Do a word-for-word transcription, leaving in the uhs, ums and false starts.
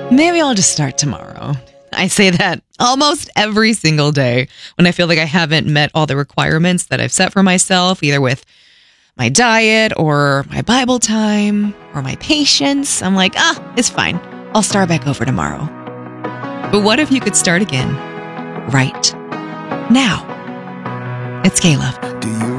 maybe I'll just start tomorrow. I say that almost every single day when I feel like I haven't met all the requirements that I've set for myself, either with my diet or my Bible time or my patience. I'm like, ah, it's fine. I'll start back over tomorrow. But what if you could start again right now? It's Kayla.